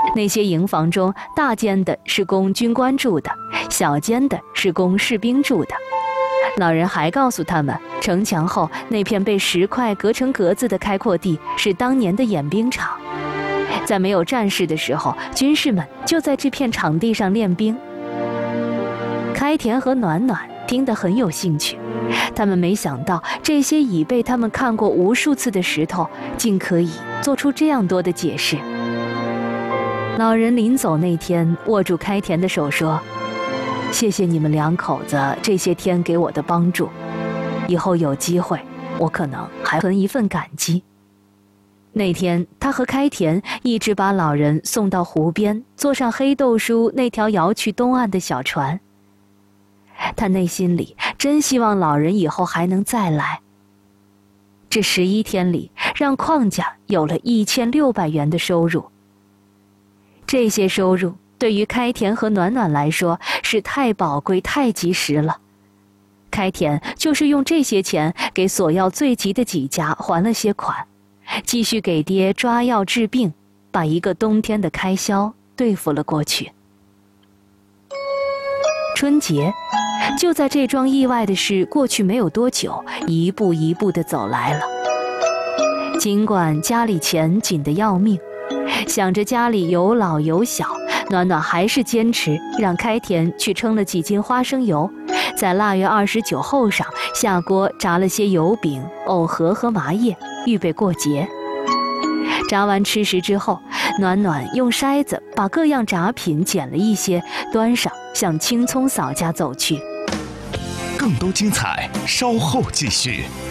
那些营房中，大间的是供军官住的，小间的是供士兵住的。老人还告诉他们，城墙后那片被石块隔成格子的开阔地是当年的演兵场，在没有战事的时候，军士们就在这片场地上练兵。开田和暖暖听得很有兴趣，他们没想到这些已被他们看过无数次的石头，竟可以做出这样多的解释。老人临走那天，握住开田的手说：“谢谢你们两口子这些天给我的帮助，以后有机会，我可能还存一份感激。”那天，他和开田一直把老人送到湖边，坐上黑豆叔那条摇去东岸的小船。他内心里真希望老人以后还能再来。这11天里，让邝家有了1600元的收入。这些收入对于开田和暖暖来说是太宝贵、太及时了。开田就是用这些钱给索要最急的几家还了些款，继续给爹抓药治病，把一个冬天的开销对付了过去。春节，就在这桩意外的事过去没有多久，一步一步地走来了。尽管家里钱紧得要命，想着家里有老有小，暖暖还是坚持让开田去称了几斤花生油，在腊月29后晌下锅炸了些油饼、藕盒和麻叶，预备过节。炸完吃食之后，暖暖用筛子把各样炸品捡了一些，端上向青葱嫂家走去。 更多精彩稍后继续。